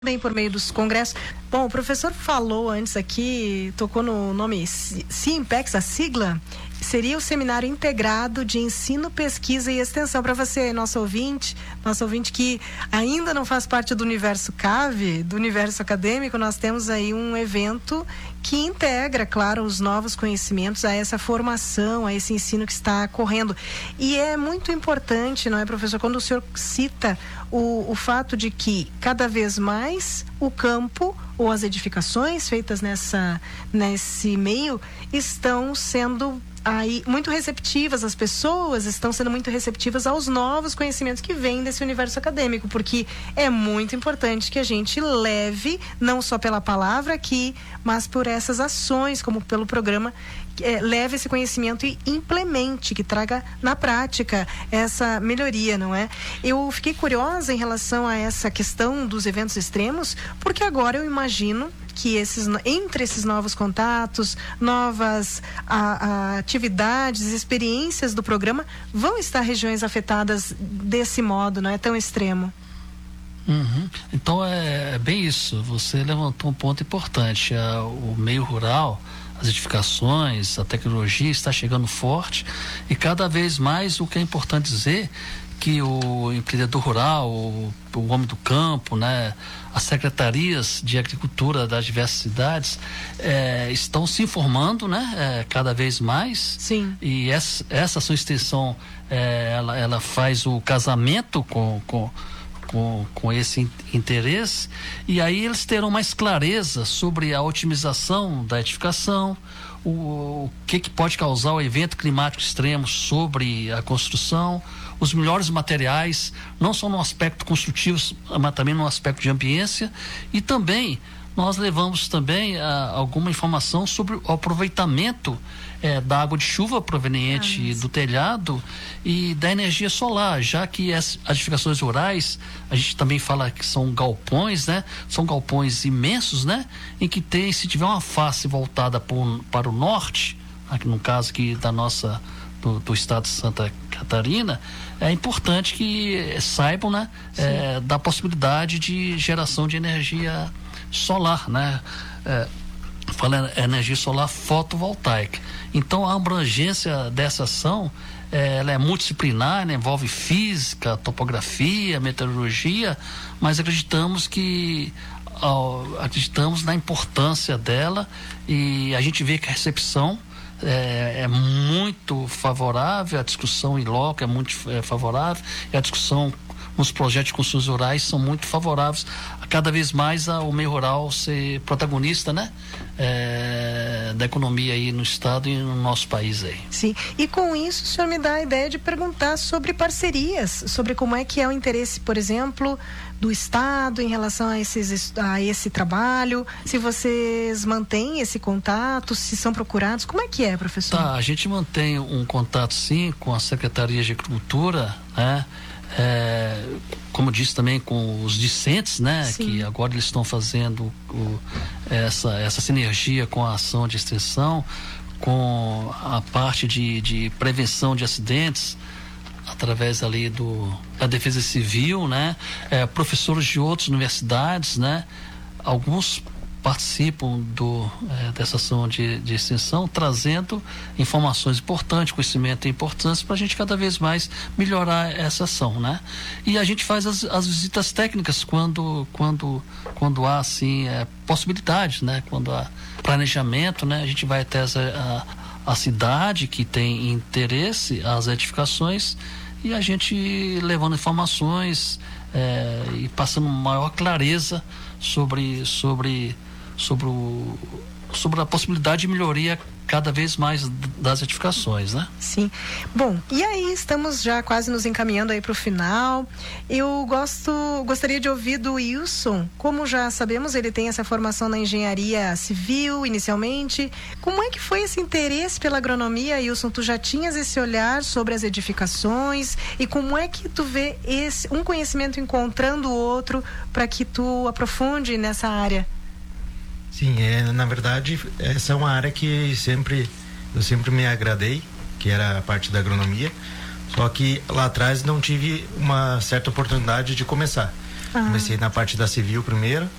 Bem, por meio dos congressos. Bom, o professor falou antes aqui, tocou no nome SIMPEX, a sigla, seria o Seminário Integrado de Ensino, Pesquisa e Extensão. Para você, nosso ouvinte que ainda não faz parte do universo CAVE, do universo acadêmico, nós temos aí um evento que integra, claro, os novos conhecimentos a essa formação, a esse ensino que está correndo. E é muito importante, não é, professor, quando o senhor cita o fato de que cada vez mais o campo ou as edificações feitas nesse meio estão sendo aí muito receptivas, as pessoas estão sendo muito receptivas aos novos conhecimentos que vêm desse universo acadêmico, porque é muito importante que a gente leve, não só pela palavra aqui, mas por essas ações, como pelo programa, leve esse conhecimento e implemente, que traga na prática essa melhoria, não é? Eu fiquei curiosa em relação a essa questão dos eventos extremos, porque agora eu imagino que entre esses novos contatos, novas atividades, experiências do programa, vão estar regiões afetadas desse modo, não é tão extremo? Uhum. Então é bem isso, você levantou um ponto importante, o meio rural, as edificações, a tecnologia está chegando forte e cada vez mais o que é importante dizer que o empreendedor rural, o homem do campo, né, as secretarias de agricultura das diversas cidades estão se informando, né, cada vez mais. Sim. E essa sua extensão, ela faz o casamento com esse interesse, e aí eles terão mais clareza sobre a otimização da edificação, o que pode causar o evento climático extremo sobre a construção, os melhores materiais, não só no aspecto construtivo, mas também no aspecto de ambiência, e também nós levamos também alguma informação sobre o aproveitamento da água de chuva proveniente do telhado e da energia solar, já que as edificações rurais, a gente também fala que são galpões, né? São galpões imensos, né? Em que se tiver uma face voltada para o norte, aqui no caso aqui do estado de Santa Catarina, é importante que saibam, né? Da possibilidade de geração de energia solar, né? Falando energia solar fotovoltaica. Então a abrangência dessa ação ela é multidisciplinar, né? Envolve física, topografia, meteorologia, mas acreditamos na importância dela, e a gente vê que a recepção é muito favorável, a discussão em loco é muito favorável, e a discussão nos projetos de construções rurais são muito favoráveis a cada vez mais o meio rural ser protagonista, né? Da economia aí no estado e no nosso país aí. Sim, e com isso o senhor me dá a ideia de perguntar sobre parcerias, sobre como é que é o interesse, por exemplo, do estado em relação a esse trabalho, se vocês mantêm esse contato, se são procurados, como é que é, professor? Tá, a gente mantém um contato sim com a Secretaria de Agricultura, né? Como disse também com os discentes, né? Sim. Que agora eles estão fazendo essa sinergia com a ação de extensão, com a parte de prevenção de acidentes através ali da Defesa Civil, né? Professores de outras universidades, né? Alguns participam dessa ação de extensão, trazendo informações importantes, conhecimento importante para a gente cada vez mais melhorar essa ação, né? E a gente faz as visitas técnicas quando há assim possibilidade, né? Quando há planejamento, né? A gente vai até a cidade que tem interesse, as edificações, e a gente levando informações e passando maior clareza sobre a possibilidade de melhoria cada vez mais das edificações, né? Sim. Bom, e aí estamos já quase nos encaminhando aí para o final. Eu gostaria de ouvir do Wilson. Como já sabemos, ele tem essa formação na engenharia civil inicialmente. Como é que foi esse interesse pela agronomia, Wilson? Tu já tinhas esse olhar sobre as edificações, e como é que tu vê um conhecimento encontrando o outro para que tu aprofunde nessa área? Sim, na verdade, essa é uma área que eu sempre me agradei, que era a parte da agronomia, só que lá atrás não tive uma certa oportunidade de começar. Comecei na parte da civil primeiro.